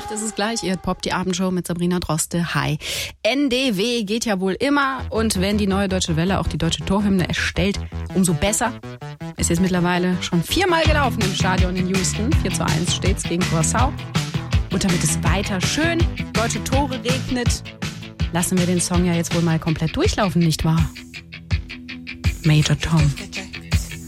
8 ist es gleich. Ihr hört Pop, die Abendshow mit Sabrina Droste. Hi. NDW geht ja wohl immer. Und wenn die Neue Deutsche Welle auch die deutsche Torhymne erstellt, umso besser. Ist jetzt mittlerweile schon 4-mal gelaufen im Stadion in Houston. 4:1 steht's gegen Curaçao. Und damit es weiter schön deutsche Tore regnet, lassen wir den Song ja jetzt wohl mal komplett durchlaufen, nicht wahr? Major Tom.